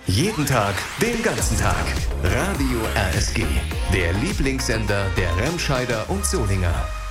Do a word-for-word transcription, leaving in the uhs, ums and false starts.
Jeden Tag, den ganzen Tag. Radio R S G, der Lieblingssender der Remscheider und Solinger.